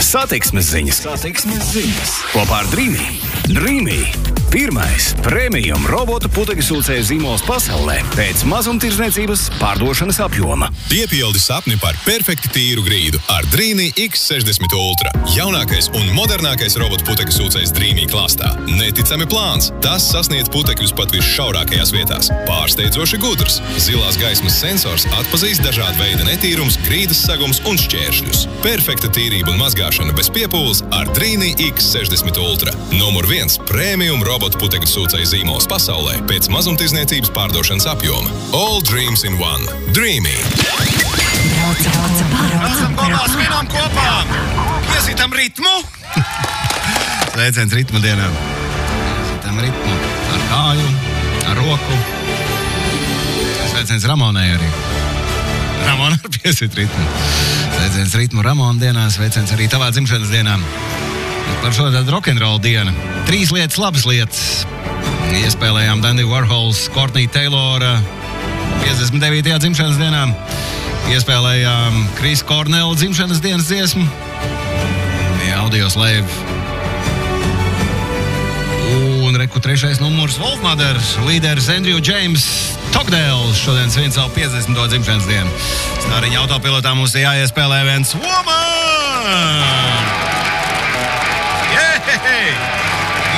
Satiksmes ziņas. Kopā ar Dreamy. Pirmais premium robotu putekļsūcēju zīmols pasaulē pēc mazumtirdzniecības pārdošanas apjoma. Piepildi sapni par perfekti tīru grīdu ar Dreamy X60 Ultra. Jaunākais un modernākais robotu putekļsūcējs Dreamy klāstā. Neticami plāns. Tas sasniedz putekļus pat visšaurākajās vietās. Pārsteidzoši gudrs. Zilās gaismas sensors atpazīst dažādu veidu netīrums, grīdas sagums un šķēršļus. Perfekta tīrība un mazgāšana bez piepūles ar Dreamy X60 Ultra. Numur 1 premium robotu putekļsūcēju zīmols pasaulē pēc mazumtirdzniecības pārdošanas apjoma. All dreams in one. Dreamy. Braucam kopā, svinām kopā! Iesītam ritmu! Sveiciens ritmu dienām. Iesītam ritmu ar kāju, ar roku. Sveiciens Ramonai arī. Ramona ar piesīt ritmu. Sveiciens ritmu Ramona dienā, sveiciens arī tavā dzimšanas dienā. Par šo tādu rock'n'roll dienu. 3 lietas, labas lietas. Iespēlējām Dandy Warhols, Courtney Taylora 59. dzimšanas dienā. Iespēlējām Chris Cornell dzimšanas dienas dziesmu. Audio Slave. Un reku 3. numurs Wolfmother, līderis Andrew James Togdale šodien svin savu 50. dzimšanas dienu. Stāriņa autopilotā mums jāiespēlē viens Woman! Hey!